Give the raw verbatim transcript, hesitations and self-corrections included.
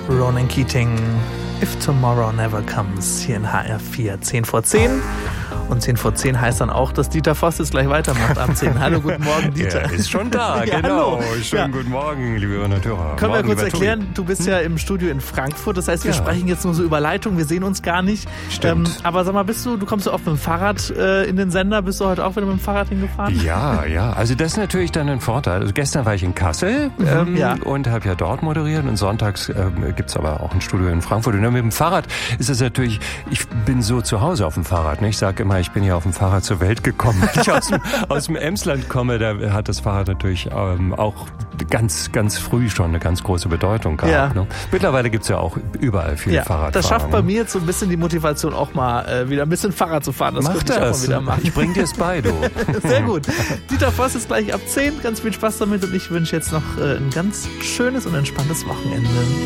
Ronan Keating, If Tomorrow Never Comes, hier in H R vier, zehn vor zehn. Und zehn vor zehn heißt dann auch, dass Dieter Voss jetzt gleich weitermacht ab zehn. Hallo, guten Morgen, Dieter. Er ist schon da, ja, genau. Hallo. Schönen ja. guten Morgen, liebe Hörer und Hörer. Können Morgen, wir kurz erklären, Tobi. du bist hm? ja im Studio in Frankfurt, das heißt, wir ja. sprechen jetzt nur so über Leitung, wir sehen uns gar nicht. Stimmt. Ähm, aber sag mal, bist du, du kommst ja oft mit dem Fahrrad äh, in den Sender, bist du heute auch wieder mit dem Fahrrad hingefahren? Ja, ja, also das ist natürlich dann ein Vorteil. Also gestern war ich in Kassel mhm, ähm, ja. und habe ja dort moderiert und sonntags ähm, gibt es aber auch ein Studio in Frankfurt. Und mit dem Fahrrad ist es natürlich, ich bin so zu Hause auf dem Fahrrad. Ne? Ich sage immer, ich bin ja auf dem Fahrrad zur Welt gekommen. Wenn ich aus dem, aus dem Emsland komme, da hat das Fahrrad natürlich ähm, auch ganz, ganz früh schon eine ganz große Bedeutung gehabt. Ja. Ne? Mittlerweile gibt es ja auch überall viele ja, Fahrradfahrer. Das schafft bei ne? mir jetzt so ein bisschen die Motivation, auch mal äh, wieder ein bisschen Fahrrad zu fahren. Das Mach könnte ich das. auch mal wieder machen. Ich bring dir es bei, du. Sehr gut. Dieter Voss ist gleich ab zehn. Ganz viel Spaß damit und ich wünsche jetzt noch äh, ein ganz schönes und entspanntes Wochenende.